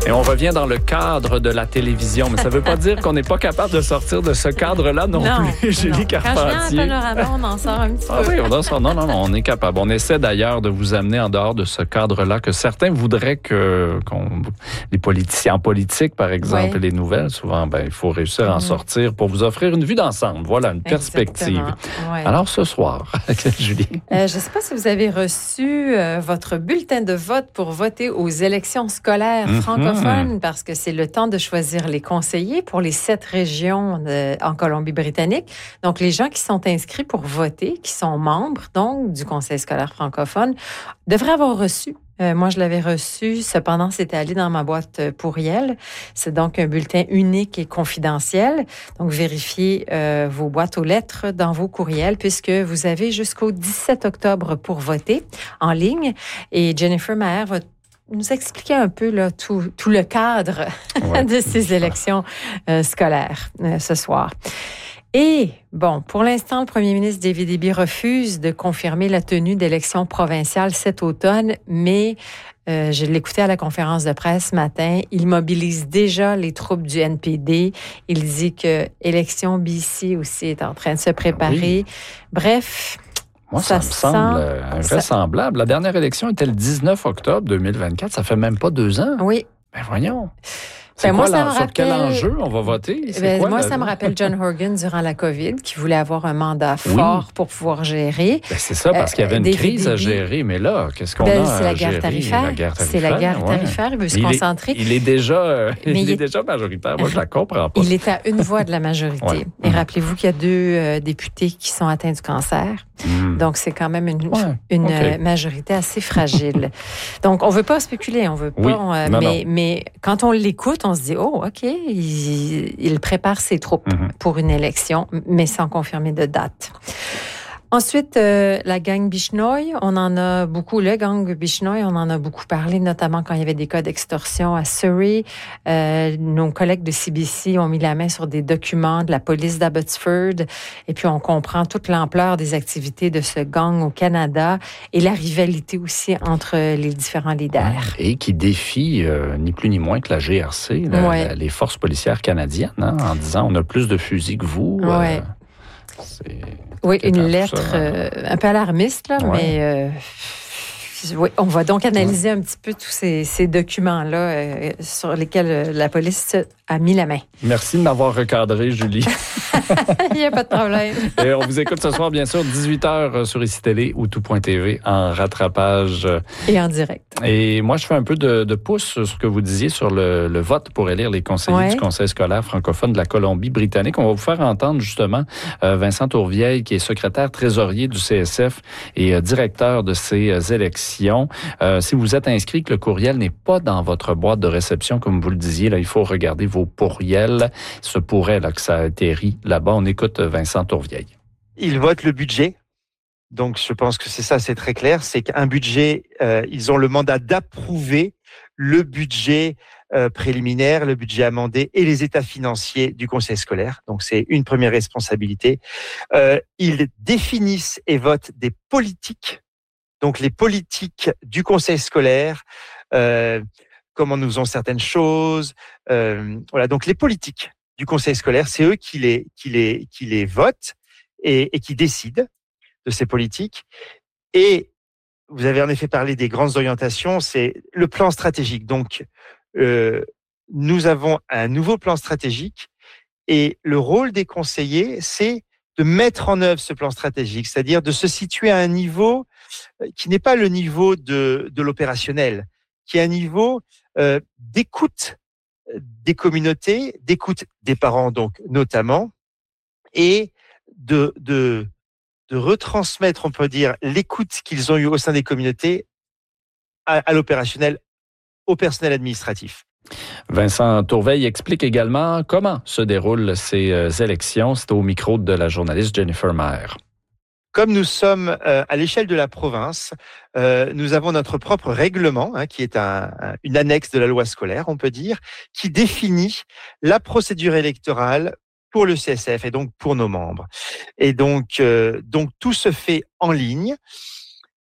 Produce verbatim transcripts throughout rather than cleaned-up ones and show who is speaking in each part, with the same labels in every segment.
Speaker 1: Et on revient dans le cadre de la télévision, mais ça ne veut pas dire qu'on n'est pas capable de sortir de ce cadre-là non, non plus, Julie non.
Speaker 2: Carpentier. Quand je viens à Panorama, on en sort un petit
Speaker 1: ah
Speaker 2: peu.
Speaker 1: Oui, on en sort. Non, non, non, on est capable. On essaie d'ailleurs de vous amener en dehors de ce cadre-là que certains voudraient que qu'on, les politiciens en politique, par exemple, oui. et les nouvelles, souvent, ben, il faut réussir à en mmh. sortir pour vous offrir une vue d'ensemble. Voilà, une perspective.
Speaker 2: Ouais.
Speaker 1: Alors, ce soir, Julie.
Speaker 2: Euh, je ne sais pas si vous avez reçu euh, votre bulletin de vote pour voter aux élections scolaires mmh. francophones, parce que c'est le temps de choisir les conseillers pour les sept régions de, en Colombie-Britannique. Donc, les gens qui sont inscrits pour voter, qui sont membres donc du Conseil scolaire francophone, devraient avoir reçu. Euh, moi, je l'avais reçu. Cependant, c'était allé dans ma boîte pourriel. C'est donc un bulletin unique et confidentiel. Donc, vérifiez euh, vos boîtes aux lettres dans vos courriels, puisque vous avez jusqu'au dix-sept octobre pour voter en ligne. Et Jennifer Maher va nous expliquer un peu là, tout, tout le cadre ouais. de ces élections euh, scolaires euh, ce soir. Et, bon, pour l'instant, le premier ministre David Eby refuse de confirmer la tenue d'élections provinciales cet automne, mais euh, je l'écoutais à la conférence de presse ce matin. Il mobilise déjà les troupes du N P D. Il dit que l'élection B C aussi est en train de se préparer. Oui. Bref...
Speaker 1: Moi, ça, ça me semble invraisemblable. Ça... La dernière élection était le dix-neuf octobre deux mille vingt-quatre. Ça fait même pas deux ans.
Speaker 2: Oui.
Speaker 1: Ben voyons. C'est
Speaker 2: ben
Speaker 1: quoi,
Speaker 2: moi, ça me
Speaker 1: sur
Speaker 2: rappelle...
Speaker 1: quel enjeu on va voter? C'est
Speaker 2: ben
Speaker 1: quoi,
Speaker 2: moi,
Speaker 1: la...
Speaker 2: ça me rappelle John Horgan durant la COVID, qui voulait avoir un mandat fort oui. pour pouvoir gérer.
Speaker 1: Ben c'est ça, parce qu'il y avait une euh, crise David à gérer. Mais là, qu'est-ce qu'on
Speaker 2: ben,
Speaker 1: a
Speaker 2: c'est la
Speaker 1: à
Speaker 2: guerre
Speaker 1: gérer?
Speaker 2: Tarifaire.
Speaker 1: La guerre tarifaire.
Speaker 2: C'est la guerre
Speaker 1: ouais.
Speaker 2: tarifaire. Il veut se
Speaker 1: il
Speaker 2: concentrer.
Speaker 1: Est, il est déjà, euh, il il est
Speaker 2: est...
Speaker 1: déjà majoritaire. Moi, je la comprends pas.
Speaker 2: Il est à une voix de la majorité. ouais. Et
Speaker 1: mmh.
Speaker 2: rappelez-vous qu'il y a deux euh, députés qui sont atteints du cancer. Mmh. Donc, c'est quand même une,
Speaker 1: ouais.
Speaker 2: une
Speaker 1: okay.
Speaker 2: majorité assez fragile. Donc, on veut pas spéculer. On veut pas.
Speaker 1: Oui.
Speaker 2: Euh,
Speaker 1: non,
Speaker 2: mais,
Speaker 1: non.
Speaker 2: mais quand on l'écoute, on se dit, oh, OK, il Il prépare ses troupes mm-hmm. pour une élection, mais sans confirmer de date. Ensuite, euh, la gang Bichnoï, on en a beaucoup, le gang Bichnoï, on en a beaucoup parlé, notamment quand il y avait des cas d'extorsion à Surrey. Euh, nos collègues de C B C ont mis la main sur des documents de la police d'Abbotsford, et puis on comprend toute l'ampleur des activités de ce gang au Canada et la rivalité aussi entre les différents leaders.
Speaker 1: Et qui défie euh, ni plus ni moins que la G R C, la,
Speaker 2: ouais.
Speaker 1: la, les forces policières canadiennes, hein, en disant on a plus de fusils que vous.
Speaker 2: Ouais.
Speaker 1: Euh, c'est...
Speaker 2: Oui, une lettre euh, un peu alarmiste, là, ouais. mais euh, oui, on va donc analyser ouais. un petit peu tous ces, ces documents-là euh, sur lesquels euh, la police a mis la main.
Speaker 1: Merci de m'avoir recadré, Julie.
Speaker 2: Il n'y a pas de problème.
Speaker 1: Et on vous écoute ce soir, bien sûr, dix-huit heures sur Ici Télé ou tout point t v en rattrapage.
Speaker 2: Et en direct.
Speaker 1: Et moi, je fais un peu de, de pouce sur ce que vous disiez sur le, le vote pour élire les conseillers ouais. du Conseil scolaire francophone de la Colombie-Britannique. On va vous faire entendre justement euh, Vincent Tourvieille, qui est secrétaire trésorier du C S F et euh, directeur de ces euh, élections. Euh, si vous êtes inscrit, que le courriel n'est pas dans votre boîte de réception, comme vous le disiez, là, il faut regarder vos pourriels. Il se pourrait là, que ça atterrit là-bas. On écoute Vincent Tourvieille.
Speaker 3: Ils votent le budget. Donc, je pense que c'est ça, c'est très clair. C'est qu'un budget, euh, ils ont le mandat d'approuver le budget euh, préliminaire, le budget amendé et les états financiers du conseil scolaire. Donc, c'est une première responsabilité. Euh, ils définissent et votent des politiques. Donc, les politiques du conseil scolaire, euh, comment nous faisons certaines choses. Euh, voilà, donc les politiques du conseil scolaire, c'est eux qui les, qui les, qui les votent et, et qui décident de ces politiques. Et vous avez en effet parlé des grandes orientations, c'est le plan stratégique. Donc, euh, nous avons un nouveau plan stratégique et le rôle des conseillers, c'est de mettre en œuvre ce plan stratégique, c'est-à-dire de se situer à un niveau qui n'est pas le niveau de, de l'opérationnel, qui est un niveau euh, d'écoute des communautés, d'écoute des parents donc notamment, et de, de, de retransmettre, on peut dire, l'écoute qu'ils ont eue au sein des communautés à, à l'opérationnel, au personnel administratif.
Speaker 1: Vincent Tourvieille explique également comment se déroulent ces euh, élections. C'est au micro de la journaliste Jennifer Maher.
Speaker 3: Comme nous sommes euh, à l'échelle de la province, euh, nous avons notre propre règlement, hein, qui est un, un, une annexe de la loi scolaire, on peut dire, qui définit la procédure électorale pour le C S F et donc pour nos membres. Et donc, euh, donc tout se fait en ligne.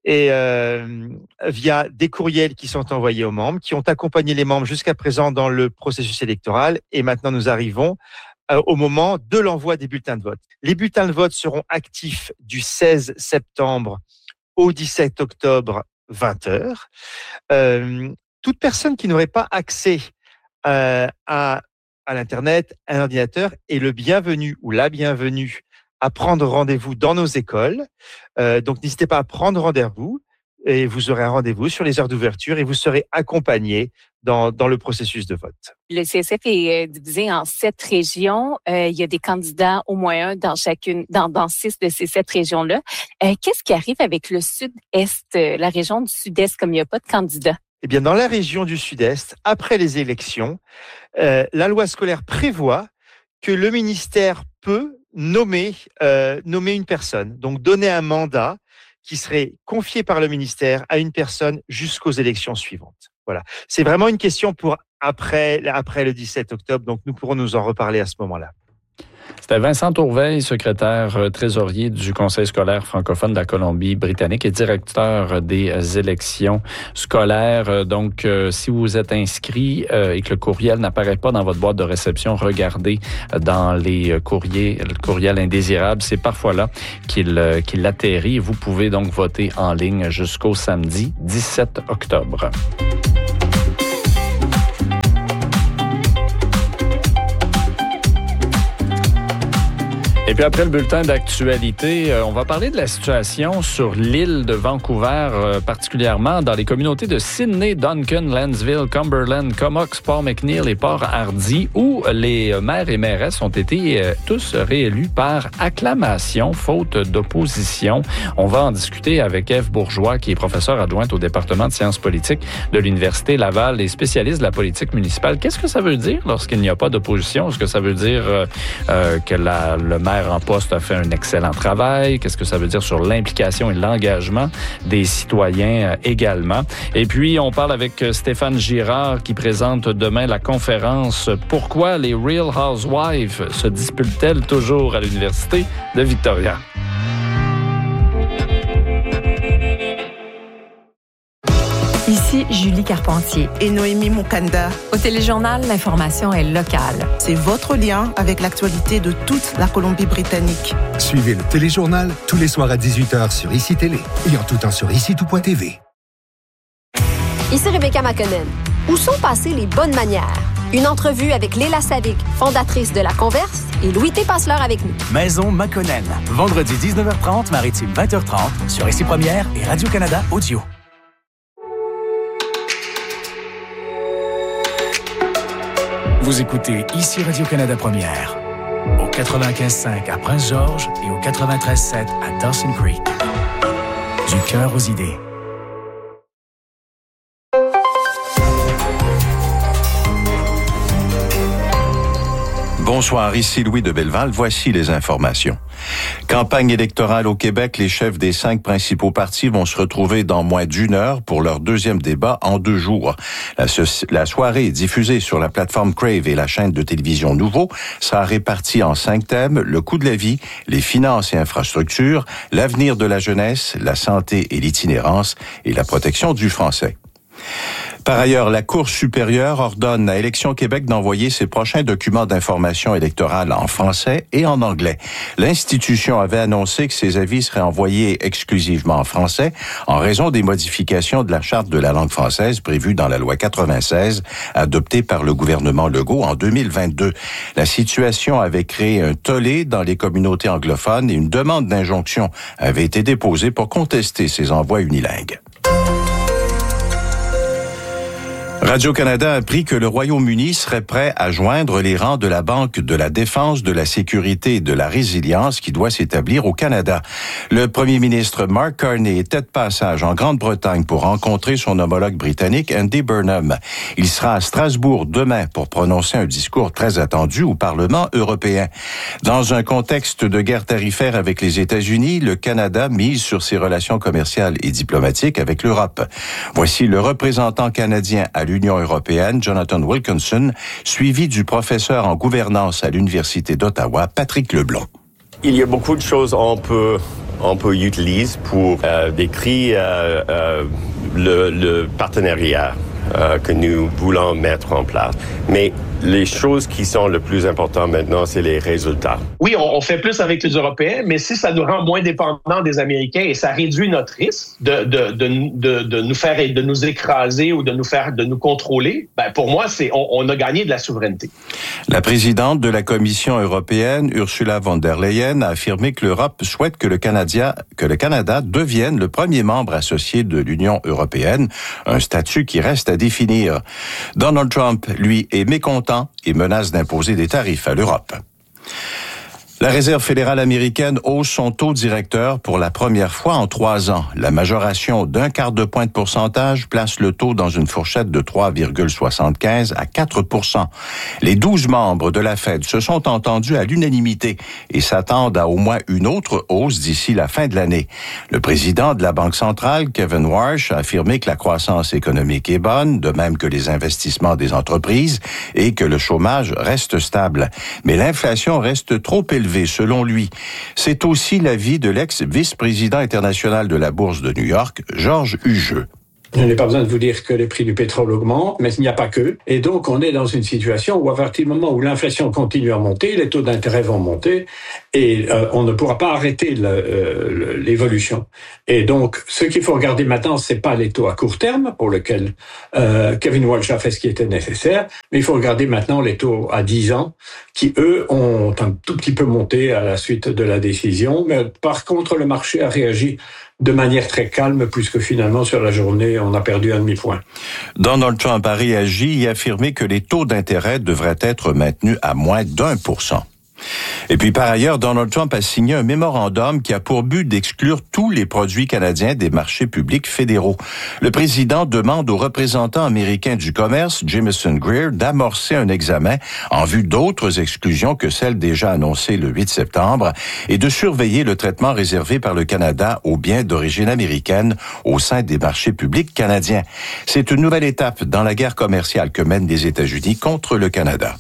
Speaker 3: et euh, via des courriels qui sont envoyés aux membres, qui ont accompagné les membres jusqu'à présent dans le processus électoral. Et maintenant, nous arrivons euh, au moment de l'envoi des bulletins de vote. Les bulletins de vote seront actifs du seize septembre au dix-sept octobre, vingt heures. Euh, toute personne qui n'aurait pas accès euh, à, à l'Internet, à un ordinateur, est le bienvenu ou la bienvenue à prendre rendez-vous dans nos écoles. Euh, donc, n'hésitez pas à prendre rendez-vous et vous aurez un rendez-vous sur les heures d'ouverture et vous serez accompagné dans, dans le processus de vote.
Speaker 4: Le C S F est divisé en sept régions. Euh, il y a des candidats, au moins un dans chacune, dans, dans six de ces sept régions-là. Euh, qu'est-ce qui arrive avec le Sud-Est, la région du Sud-Est, comme il n'y a pas de candidats?
Speaker 3: Eh bien, dans la région du Sud-Est, après les élections, euh, la loi scolaire prévoit que le ministère peut nommer, euh, nommer une personne, donc donner un mandat qui serait confié par le ministère à une personne jusqu'aux élections suivantes. Voilà. C'est vraiment une question pour après, après le dix-sept octobre, donc nous pourrons nous en reparler à ce moment-là.
Speaker 1: C'était Vincent Tourveille, secrétaire euh, trésorier du Conseil scolaire francophone de la Colombie-Britannique et directeur des élections scolaires. Donc, euh, si vous êtes inscrit euh, et que le courriel n'apparaît pas dans votre boîte de réception, regardez dans les courriers, le courriel indésirable. C'est parfois là qu'il, euh, qu'il atterrit. Vous pouvez donc voter en ligne jusqu'au samedi dix-sept octobre. Et puis après le bulletin d'actualité, euh, on va parler de la situation sur l'île de Vancouver, euh, particulièrement dans les communautés de Sydney, Duncan, Landsville, Cumberland, Comox, Port-McNeill et Port-Hardy, où les maires et mairesses ont été euh, tous réélus par acclamation, faute d'opposition. On va en discuter avec Ève Bourgeois, qui est professeure adjointe au département de sciences politiques de l'Université Laval et spécialiste de la politique municipale. Qu'est-ce que ça veut dire lorsqu'il n'y a pas d'opposition? Est-ce que ça veut dire euh, euh, que la, le maire en poste a fait un excellent travail? Qu'est-ce que ça veut dire sur l'implication et l'engagement des citoyens également? Et puis, on parle avec Stéphane Girard qui présente demain la conférence « Pourquoi les Real Housewives se disputent-elles toujours à l'Université de Victoria ?»
Speaker 5: Ici Julie Carpentier
Speaker 6: et Noémie Moukanda.
Speaker 5: Au Téléjournal, l'information est locale.
Speaker 6: C'est votre lien avec l'actualité de toute la Colombie-Britannique.
Speaker 7: Suivez le Téléjournal tous les soirs à dix-huit heures sur Ici Télé et en tout temps sur ici tout point t v.
Speaker 8: Ici Rebecca McConnell. Où sont passées les bonnes manières? Une entrevue avec Léla Savic, fondatrice de La Converse, et Louis T. Passeleur avec nous.
Speaker 9: Maison McConnell. Vendredi dix-neuf heures trente, Maritime vingt heures trente, sur Ici Première et Radio-Canada Audio. Vous écoutez Ici Radio-Canada Première, au quatre-vingt-quinze cinq à Prince-Georges et au quatre-vingt-treize sept à Dawson Creek. Du cœur aux idées.
Speaker 10: Bonsoir, ici Louis de Belleval. Voici les informations. Campagne électorale au Québec, les chefs des cinq principaux partis vont se retrouver dans moins d'une heure pour leur deuxième débat en deux jours. La, so- la soirée est diffusée sur la plateforme Crave et la chaîne de télévision Nouveau. Ça a réparti en cinq thèmes: le coût de la vie, les finances et infrastructures, l'avenir de la jeunesse, la santé et l'itinérance et la protection du français. Par ailleurs, la Cour supérieure ordonne à Élections Québec d'envoyer ses prochains documents d'information électorale en français et en anglais. L'institution avait annoncé que ces avis seraient envoyés exclusivement en français en raison des modifications de la Charte de la langue française prévue dans la loi quatre-vingt-seize, adoptée par le gouvernement Legault en deux mille vingt-deux. La situation avait créé un tollé dans les communautés anglophones et une demande d'injonction avait été déposée pour contester ces envois unilingues. Radio-Canada a appris que le Royaume-Uni serait prêt à joindre les rangs de la Banque de la Défense, de la Sécurité et de la Résilience qui doit s'établir au Canada. Le premier ministre Mark Carney était de passage en Grande-Bretagne pour rencontrer son homologue britannique Andy Burnham. Il sera à Strasbourg demain pour prononcer un discours très attendu au Parlement européen. Dans un contexte de guerre tarifaire avec les États-Unis, le Canada mise sur ses relations commerciales et diplomatiques avec l'Europe. Voici le représentant canadien à l'Union européenne, Jonathan Wilkinson, suivi du professeur en gouvernance à l'Université d'Ottawa, Patrick Leblond.
Speaker 11: Il y a beaucoup de choses on peut on peut utiliser pour euh, décrire euh, euh, le, le partenariat euh, que nous voulons mettre en place. Mais les choses qui sont le plus importantes maintenant, c'est les résultats.
Speaker 12: Oui, on, on fait plus avec les Européens, mais si ça nous rend moins dépendants des Américains et ça réduit notre risque de, de, de, de, de nous faire, de nous écraser ou de nous faire, de nous contrôler, ben pour moi, c'est, on, on a gagné de la souveraineté.
Speaker 10: La présidente de la Commission européenne, Ursula von der Leyen, a affirmé que l'Europe souhaite que le Canada, que le Canada devienne le premier membre associé de l'Union européenne, un statut qui reste à définir. Donald Trump, lui, est mécontent et menace d'imposer des tarifs à l'Europe. La Réserve fédérale américaine hausse son taux directeur pour la première fois en trois ans. La majoration d'un quart de point de pourcentage place le taux dans une fourchette de trois virgule soixante-quinze à quatre pour cent. Les douze membres de la Fed se sont entendus à l'unanimité et s'attendent à au moins une autre hausse d'ici la fin de l'année. Le président de la Banque centrale, Kevin Warsh, a affirmé que la croissance économique est bonne, de même que les investissements des entreprises, et que le chômage reste stable. Mais l'inflation reste trop élevée selon lui. C'est aussi l'avis de l'ex-vice-président international de la Bourse de New York, Georges Hugeux.
Speaker 13: Je n'ai pas besoin de vous dire que les prix du pétrole augmentent, mais il n'y a pas que. Et donc, on est dans une situation où, à partir du moment où l'inflation continue à monter, les taux d'intérêt vont monter et euh, on ne pourra pas arrêter le, euh, l'évolution. Et donc, ce qu'il faut regarder maintenant, c'est pas les taux à court terme, pour lesquels euh, Kevin Walsh a fait ce qui était nécessaire, mais il faut regarder maintenant les taux à dix ans, qui, eux, ont un tout petit peu monté à la suite de la décision. Mais par contre, le marché a réagi de manière très calme, puisque finalement, sur la journée, on a perdu un demi-point.
Speaker 10: Donald Trump a réagi et affirmé que les taux d'intérêt devraient être maintenus à moins d'un pour cent. Et puis, par ailleurs, Donald Trump a signé un mémorandum qui a pour but d'exclure tous les produits canadiens des marchés publics fédéraux. Le président demande aux représentants américains du commerce, Jamieson Greer, d'amorcer un examen en vue d'autres exclusions que celles déjà annoncées le huit septembre et de surveiller le traitement réservé par le Canada aux biens d'origine américaine au sein des marchés publics canadiens. C'est une nouvelle étape dans la guerre commerciale que mènent les États-Unis contre le Canada.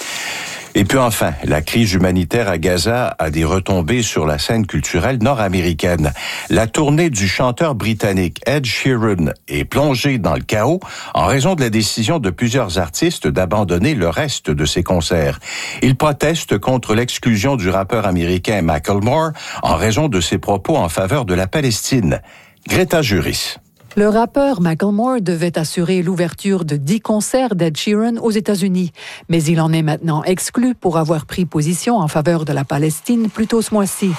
Speaker 10: Et puis enfin, la crise humanitaire à Gaza a des retombées sur la scène culturelle nord-américaine. La tournée du chanteur britannique Ed Sheeran est plongée dans le chaos en raison de la décision de plusieurs artistes d'abandonner le reste de ses concerts. Ils protestent contre l'exclusion du rappeur américain Macklemore en raison de ses propos en faveur de la Palestine. Greta Juris.
Speaker 14: Le rappeur Macklemore devait assurer l'ouverture de dix concerts d'Ed Sheeran aux États-Unis, mais il en est maintenant exclu pour avoir pris position en faveur de la Palestine plus tôt ce mois-ci.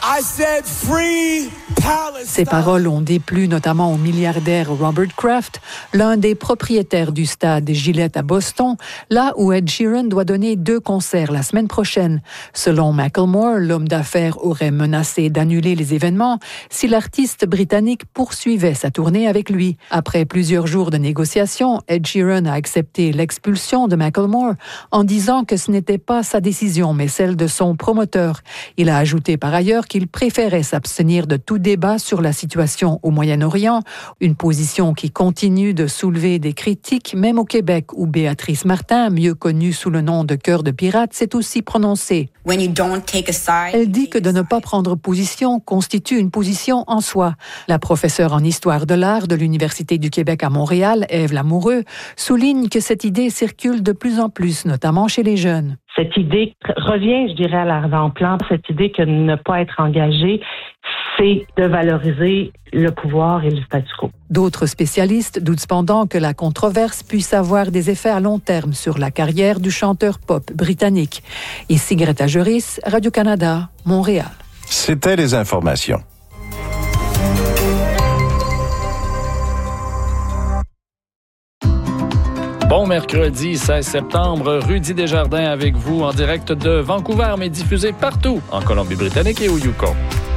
Speaker 14: Ces paroles ont déplu notamment au milliardaire Robert Kraft, l'un des propriétaires du stade Gillette à Boston, là où Ed Sheeran doit donner deux concerts la semaine prochaine. Selon Macklemore, l'homme d'affaires aurait menacé d'annuler les événements si l'artiste britannique poursuivait sa tournée avec lui. Après plusieurs jours de négociations, Ed Sheeran a accepté l'expulsion de Macklemore en disant que ce n'était pas sa décision, mais celle de son promoteur. Il a ajouté par ailleurs qu'il préférait s'abstenir de tout débat sur la situation au Moyen-Orient, une position qui continue de soulever des critiques, même au Québec, où Béatrice Martin, mieux connue sous le nom de Cœur de Pirate, s'est aussi prononcée. Elle dit que de ne pas prendre position constitue une position en soi. La professeure en histoire de l'art de l'Université du Québec à Montréal, Ève Lamoureux, souligne que cette idée circule de plus en plus, notamment chez les jeunes.
Speaker 15: Cette idée revient, je dirais, à l'arrière-plan. Cette idée que ne pas être engagé, c'est de valoriser le pouvoir et le statu quo.
Speaker 14: D'autres spécialistes doutent cependant que la controverse puisse avoir des effets à long terme sur la carrière du chanteur pop britannique. Ici Greta Juris, Radio-Canada, Montréal.
Speaker 10: C'était les informations.
Speaker 1: Bon mercredi seize septembre, Rudy Desjardins avec vous en direct de Vancouver, mais diffusé partout en Colombie-Britannique et au Yukon.